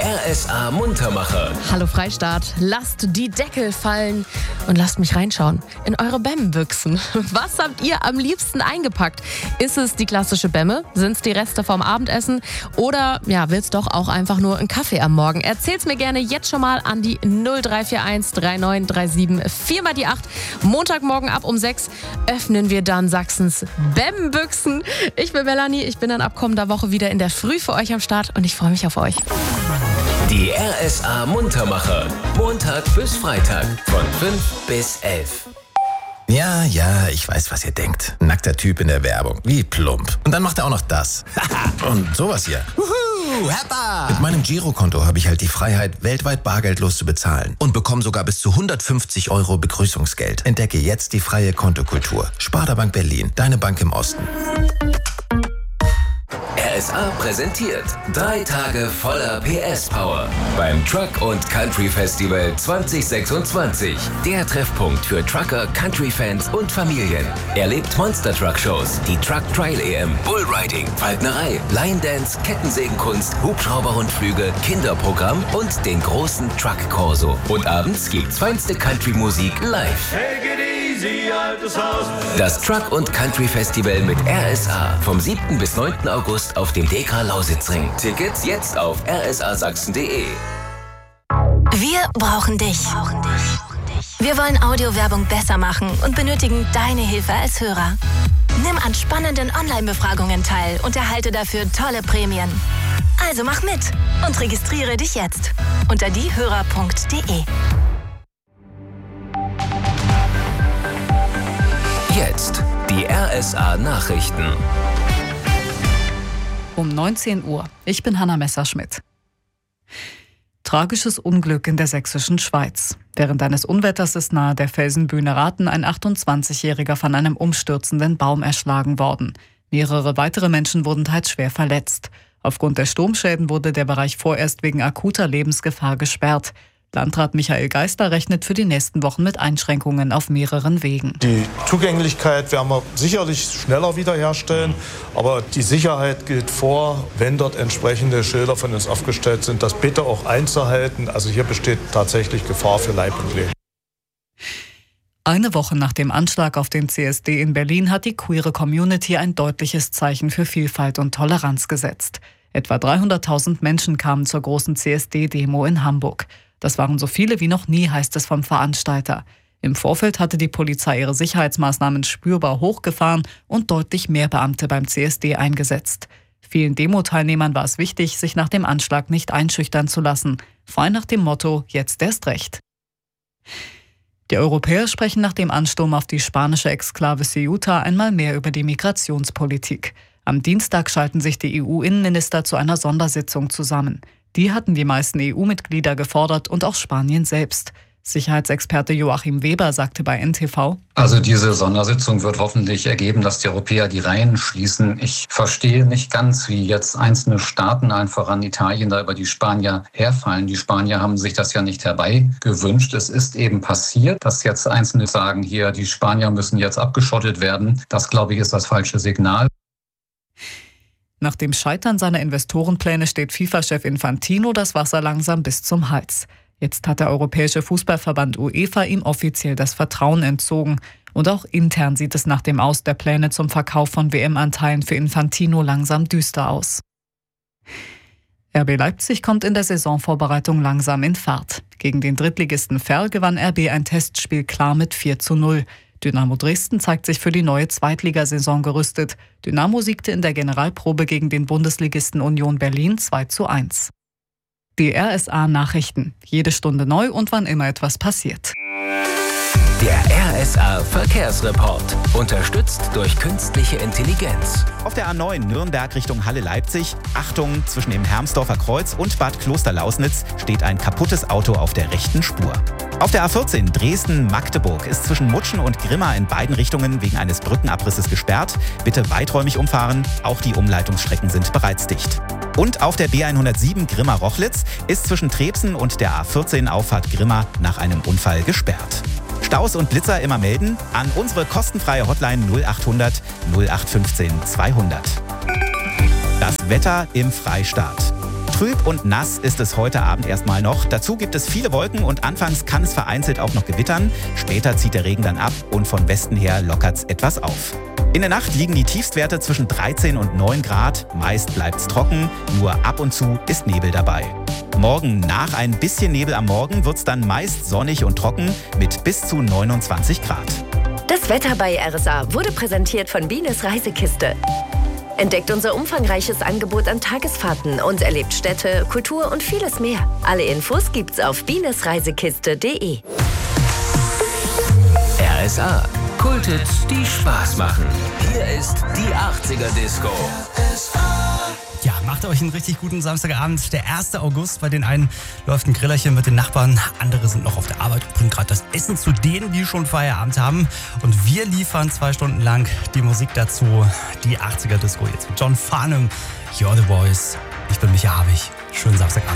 RSA Muntermacher. Hallo Freistaat, lasst die Deckel fallen und lasst mich reinschauen in eure Bämmenbüchsen. Was habt ihr am liebsten eingepackt? Ist es die klassische Bämme? Sind es die Reste vom Abendessen? Oder will's doch auch einfach nur einen Kaffee am Morgen? Erzähl's mir gerne jetzt schon mal an die 0341 3937 4 mal die 8. Montagmorgen ab um 6 öffnen wir dann Sachsens Bämmenbüchsen. Ich bin Melanie, ich bin dann ab kommender Woche wieder in der Früh für euch am Start und ich freue mich auf euch. Die RSA Muntermacher. Montag bis Freitag von 5 bis 11. Ja, ich weiß, was ihr denkt. Nackter Typ in der Werbung. Wie plump. Und dann macht er auch noch das. Und sowas hier. Heppa! Mit meinem Girokonto habe ich halt die Freiheit, weltweit bargeldlos zu bezahlen. Und bekomme sogar bis zu 150 € Begrüßungsgeld. Entdecke jetzt die freie Kontokultur. Sparda Bank Berlin. Deine Bank im Osten. RSA präsentiert 3 Tage voller PS-Power beim Truck und Country Festival 2026. Der Treffpunkt für Trucker, Country-Fans und Familien. Erlebt Monster-Truck-Shows, die Truck Trail EM, Bullriding, Falknerei, Line Dance, Kettensägenkunst, Hubschrauberrundflüge, Kinderprogramm und den großen Truck Corso. Und abends gibt's feinste Country-Musik live. Take it easy, altes Haus. Das Truck und Country Festival mit RSA vom 7. bis 9. August auf dem DK Lausitzring. Tickets jetzt auf rsasachsen.de. Wir brauchen dich. Wir wollen Audiowerbung besser machen und benötigen deine Hilfe als Hörer. Nimm an spannenden Online-Befragungen teil und erhalte dafür tolle Prämien. Also mach mit und registriere dich jetzt unter diehörer.de. Jetzt die RSA Nachrichten. Um 19 Uhr. Ich bin Hanna Messerschmidt. Tragisches Unglück in der sächsischen Schweiz. Während eines Unwetters ist nahe der Felsenbühne Rathen ein 28-Jähriger von einem umstürzenden Baum erschlagen worden. Mehrere weitere Menschen wurden teils schwer verletzt. Aufgrund der Sturmschäden wurde der Bereich vorerst wegen akuter Lebensgefahr gesperrt. Landrat Michael Geister rechnet für die nächsten Wochen mit Einschränkungen auf mehreren Wegen. Die Zugänglichkeit werden wir sicherlich schneller wiederherstellen, aber die Sicherheit gilt vor, wenn dort entsprechende Schilder von uns aufgestellt sind, das bitte auch einzuhalten. Also hier besteht tatsächlich Gefahr für Leib und Leben. Eine Woche nach dem Anschlag auf den CSD in Berlin hat die queere Community ein deutliches Zeichen für Vielfalt und Toleranz gesetzt. Etwa 300.000 Menschen kamen zur großen CSD-Demo in Hamburg. Das waren so viele wie noch nie, heißt es vom Veranstalter. Im Vorfeld hatte die Polizei ihre Sicherheitsmaßnahmen spürbar hochgefahren und deutlich mehr Beamte beim CSD eingesetzt. Vielen Demo-Teilnehmern war es wichtig, sich nach dem Anschlag nicht einschüchtern zu lassen. Frei nach dem Motto, jetzt erst recht. Die Europäer sprechen nach dem Ansturm auf die spanische Exklave Ceuta einmal mehr über die Migrationspolitik. Am Dienstag schalten sich die EU-Innenminister zu einer Sondersitzung zusammen. Die hatten die meisten EU-Mitglieder gefordert und auch Spanien selbst. Sicherheitsexperte Joachim Weber sagte bei NTV: Also diese Sondersitzung wird hoffentlich ergeben, dass die Europäer die Reihen schließen. Ich verstehe nicht ganz, wie jetzt einzelne Staaten, allen voran Italien, da über die Spanier herfallen. Die Spanier haben sich das ja nicht herbeigewünscht. Es ist eben passiert, dass jetzt Einzelne sagen, hier, die Spanier müssen jetzt abgeschottet werden. Das, glaube ich, ist das falsche Signal. Nach dem Scheitern seiner Investorenpläne steht FIFA-Chef Infantino das Wasser langsam bis zum Hals. Jetzt hat der Europäische Fußballverband UEFA ihm offiziell das Vertrauen entzogen. Und auch intern sieht es nach dem Aus der Pläne zum Verkauf von WM-Anteilen für Infantino langsam düster aus. RB Leipzig kommt in der Saisonvorbereitung langsam in Fahrt. Gegen den Drittligisten Verl gewann RB ein Testspiel klar mit 4:0. Dynamo Dresden zeigt sich für die neue Zweitligasaison gerüstet. Dynamo siegte in der Generalprobe gegen den Bundesligisten Union Berlin 2:1. Die RSA Nachrichten. Jede Stunde neu und wann immer etwas passiert. Der RSA Verkehrsreport. Unterstützt durch künstliche Intelligenz. Auf der A9 Nürnberg Richtung Halle-Leipzig. Achtung, zwischen dem Hermsdorfer Kreuz und Bad Klosterlausnitz steht ein kaputtes Auto auf der rechten Spur. Auf der A14 Dresden-Magdeburg ist zwischen Mutschen und Grimma in beiden Richtungen wegen eines Brückenabrisses gesperrt. Bitte weiträumig umfahren. Auch die Umleitungsstrecken sind bereits dicht. Und auf der B107 Grimma-Rochlitz ist zwischen Trebsen und der A14 Auffahrt Grimma nach einem Unfall gesperrt. Staus und Blitzer immer melden an unsere kostenfreie Hotline 0800 0815 200. Das Wetter im Freistaat. Trüb und nass ist es heute Abend erstmal noch. Dazu gibt es viele Wolken und anfangs kann es vereinzelt auch noch gewittern. Später zieht der Regen dann ab und von Westen her lockert es etwas auf. In der Nacht liegen die Tiefstwerte zwischen 13 und 9 Grad. Meist bleibt es trocken, nur ab und zu ist Nebel dabei. Morgen nach ein bisschen Nebel am Morgen wird es dann meist sonnig und trocken mit bis zu 29 Grad. Das Wetter bei RSA wurde präsentiert von Bienes Reisekiste. Entdeckt unser umfangreiches Angebot an Tagesfahrten und erlebt Städte, Kultur und vieles mehr. Alle Infos gibt's auf bienesreisekiste.de. RSA. Kulthits, die Spaß machen. Hier ist die 80er Disco. Ja, macht euch einen richtig guten Samstagabend. Der 1. August. Bei den einen läuft ein Grillerchen mit den Nachbarn. Andere sind noch auf der Arbeit und bringen gerade das Essen zu denen, die schon Feierabend haben. Und wir liefern 2 Stunden lang die Musik dazu. Die 80er Disco jetzt mit John Farnham. You're the Voice. Ich bin Micha Habich. Schönen Samstagabend.